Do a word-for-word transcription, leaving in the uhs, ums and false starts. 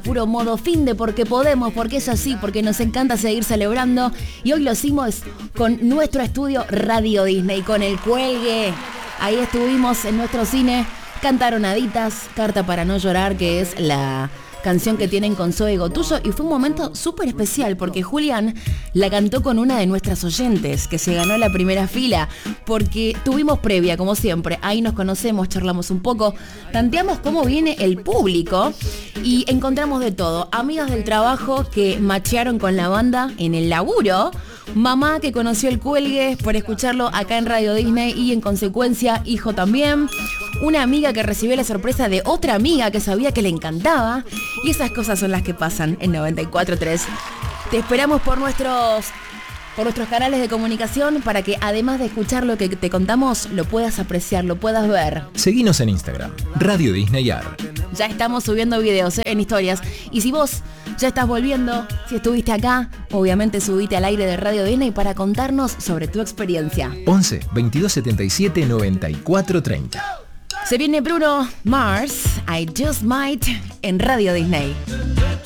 puro modo fin de porque podemos, porque es así, porque nos encanta seguir celebrando. Y hoy lo hicimos con nuestro estudio Radio Disney, con el cuelgue. Ahí estuvimos en nuestro cine, cantaron Haditas, Carta para no llorar, que es la canción que tienen con Zoe Gotullo, y fue un momento súper especial porque Julián la cantó con una de nuestras oyentes que se ganó la primera fila, porque tuvimos previa, como siempre, ahí nos conocemos, charlamos un poco, tanteamos cómo viene el público y encontramos de todo, amigas del trabajo que machearon con la banda en el laburo, mamá que conoció el cuelgue por escucharlo acá en Radio Disney y en consecuencia hijo también, una amiga que recibió la sorpresa de otra amiga que sabía que le encantaba, y esas cosas son las que pasan en noventa y cuatro punto tres. Te esperamos por nuestros, por nuestros canales de comunicación para que además de escuchar lo que te contamos, lo puedas apreciar, lo puedas ver. Seguinos en Instagram, Radio Disney A R. Ya estamos subiendo videos, ¿eh? En historias. Y si vos ya estás volviendo, si estuviste acá, obviamente subite al aire de Radio Disney para contarnos sobre tu experiencia. once, veintidós setenta y siete, noventa y cuatro treinta. Se viene Bruno Mars, I Just Might, en Radio Disney.